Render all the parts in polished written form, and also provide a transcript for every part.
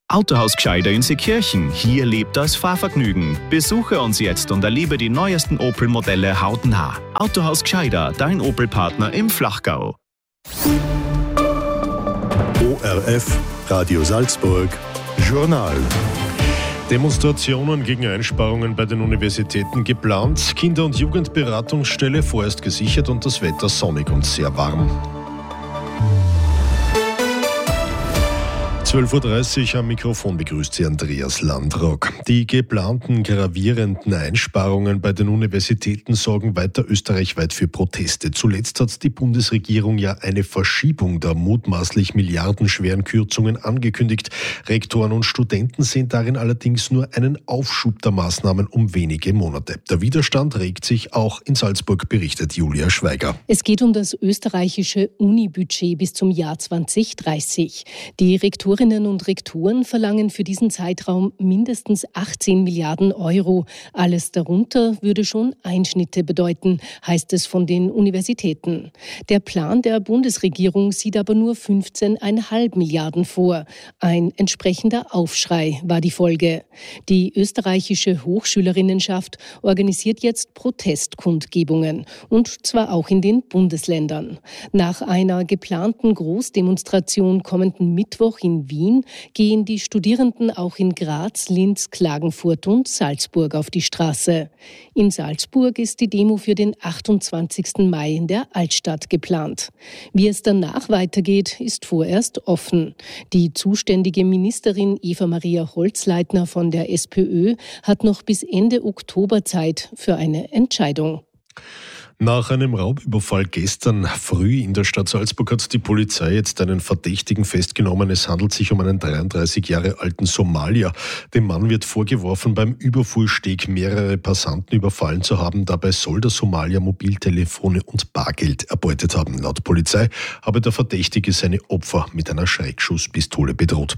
Autohaus Gscheider in Seekirchen. Hier lebt das Fahrvergnügen. Besuche uns jetzt und erlebe die neuesten Opel-Modelle hautnah. Autohaus Gscheider, dein Opel-Partner im Flachgau. ORF, Radio Salzburg, Journal. Demonstrationen gegen Einsparungen bei den Universitäten geplant, Kinder- und Jugendberatungsstelle vorerst gesichert und das Wetter sonnig und sehr warm. 12.30 Uhr am Mikrofon begrüßt Sie Andreas Landrock. Die geplanten gravierenden Einsparungen bei den Universitäten sorgen weiter österreichweit für Proteste. Zuletzt hat die Bundesregierung ja eine Verschiebung der mutmaßlich milliardenschweren Kürzungen angekündigt. Rektoren und Studenten sehen darin allerdings nur einen Aufschub der Maßnahmen um wenige Monate. Der Widerstand regt sich auch in Salzburg, berichtet Julia Schweiger. Es geht um das österreichische Unibudget bis zum Jahr 2030. Die Rektorinnen und Rektoren verlangen für diesen Zeitraum mindestens 18 Milliarden Euro. Alles darunter würde schon Einschnitte bedeuten, heißt es von den Universitäten. Der Plan der Bundesregierung sieht aber nur 15,5 Milliarden vor. Ein entsprechender Aufschrei war die Folge. Die österreichische Hochschülerinnenschaft organisiert jetzt Protestkundgebungen, und zwar auch in den Bundesländern. Nach einer geplanten Großdemonstration kommenden Mittwoch in Wien gehen die Studierenden auch in Graz, Linz, Klagenfurt und Salzburg auf die Straße. In Salzburg ist die Demo für den 28. Mai in der Altstadt geplant. Wie es danach weitergeht, ist vorerst offen. Die zuständige Ministerin Eva-Maria Holzleitner von der SPÖ hat noch bis Ende Oktober Zeit für eine Entscheidung. Nach einem Raubüberfall gestern früh in der Stadt Salzburg hat die Polizei jetzt einen Verdächtigen festgenommen. Es handelt sich um einen 33 Jahre alten Somalier. Dem Mann wird vorgeworfen, beim Überfuhrsteg mehrere Passanten überfallen zu haben. Dabei soll der Somalier Mobiltelefone und Bargeld erbeutet haben. Laut Polizei habe der Verdächtige seine Opfer mit einer Schreckschusspistole bedroht.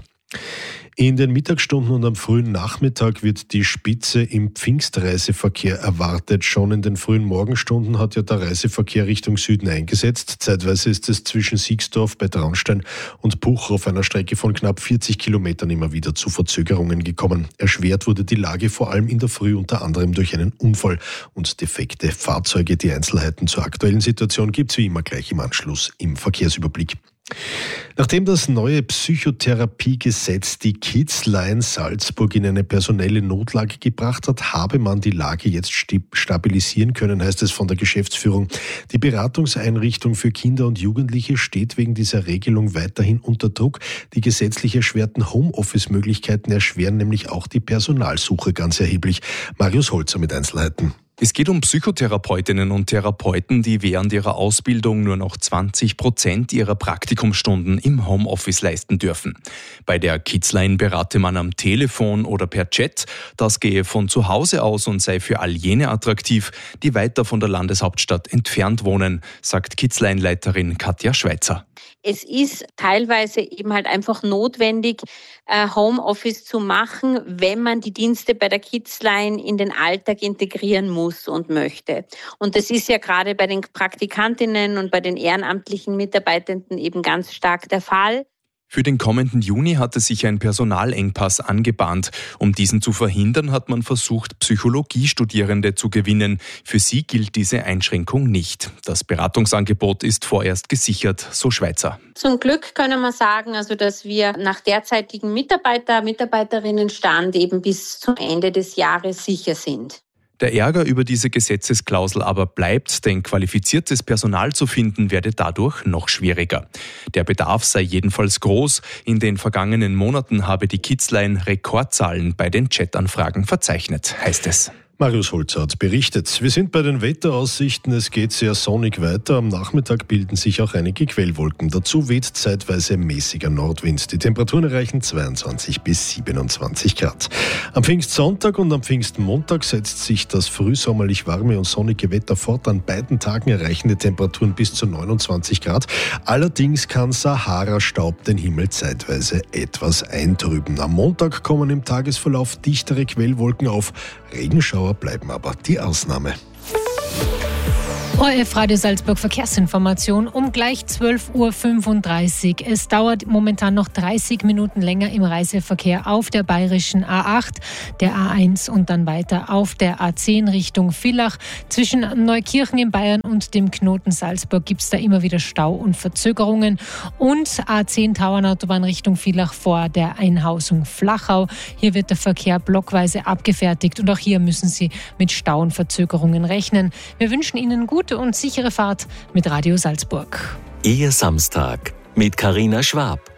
In den Mittagsstunden und am frühen Nachmittag wird die Spitze im Pfingstreiseverkehr erwartet. Schon in den frühen Morgenstunden hat ja der Reiseverkehr Richtung Süden eingesetzt. Zeitweise ist es zwischen Siegsdorf bei Traunstein und Puch auf einer Strecke von knapp 40 Kilometern immer wieder zu Verzögerungen gekommen. Erschwert wurde die Lage vor allem in der Früh unter anderem durch einen Unfall und defekte Fahrzeuge. Die Einzelheiten zur aktuellen Situation gibt's wie immer gleich im Anschluss im Verkehrsüberblick. Nachdem das neue Psychotherapiegesetz die Kitzlein Salzburg in eine personelle Notlage gebracht hat, habe man die Lage jetzt stabilisieren können, heißt es von der Geschäftsführung. Die Beratungseinrichtung für Kinder und Jugendliche steht wegen dieser Regelung weiterhin unter Druck. Die gesetzlich erschwerten Homeoffice-Möglichkeiten erschweren nämlich auch die Personalsuche ganz erheblich. Marius Holzer mit Einzelheiten. Es geht um Psychotherapeutinnen und Therapeuten, die während ihrer Ausbildung nur noch 20% ihrer Praktikumsstunden im Homeoffice leisten dürfen. Bei der Kitzlein berate man am Telefon oder per Chat. Das gehe von zu Hause aus und sei für all jene attraktiv, die weiter von der Landeshauptstadt entfernt wohnen, sagt Kitzlein-Leiterin Katja Schweizer. Es ist teilweise eben halt einfach notwendig, Homeoffice zu machen, wenn man die Dienste bei der Kitzlein in den Alltag integrieren muss und möchte. Und das ist ja gerade bei den Praktikantinnen und bei den ehrenamtlichen Mitarbeitenden eben ganz stark der Fall. Für den kommenden Juni hatte sich ein Personalengpass angebahnt. Um diesen zu verhindern, hat man versucht, Psychologiestudierende zu gewinnen. Für sie gilt diese Einschränkung nicht. Das Beratungsangebot ist vorerst gesichert, so Schweizer. Zum Glück können wir sagen, dass wir nach derzeitigem Mitarbeiterinnenstand eben bis zum Ende des Jahres sicher sind. Der Ärger über diese Gesetzesklausel aber bleibt, denn qualifiziertes Personal zu finden werde dadurch noch schwieriger. Der Bedarf sei jedenfalls groß. In den vergangenen Monaten habe die Kitzlein Rekordzahlen bei den Chatanfragen verzeichnet, heißt es. Marius Holzer hat berichtet. Wir sind bei den Wetteraussichten. Es geht sehr sonnig weiter. Am Nachmittag bilden sich auch einige Quellwolken. Dazu weht zeitweise mäßiger Nordwind. Die Temperaturen erreichen 22 bis 27 Grad. Am Pfingstsonntag und am Pfingstmontag setzt sich das frühsommerlich warme und sonnige Wetter fort. An beiden Tagen erreichen die Temperaturen bis zu 29 Grad. Allerdings kann Sahara-Staub den Himmel zeitweise etwas eintrüben. Am Montag kommen im Tagesverlauf dichtere Quellwolken auf. Regenschauer bleiben aber die Ausnahme. ORF Radio Salzburg Verkehrsinformation um gleich 12.35 Uhr. Es dauert momentan noch 30 Minuten länger im Reiseverkehr auf der bayerischen A8, der A1 und dann weiter auf der A10 Richtung Villach. Zwischen Neukirchen in Bayern und dem Knoten Salzburg gibt es da immer wieder Stau und Verzögerungen. Und A10 Tauernautobahn Richtung Villach vor der Einhausung Flachau. Hier wird der Verkehr blockweise abgefertigt und auch hier müssen Sie mit Stau und Verzögerungen rechnen. Wir wünschen Ihnen gute und sichere Fahrt mit Radio Salzburg. Ihr Samstag mit Carina Schwab.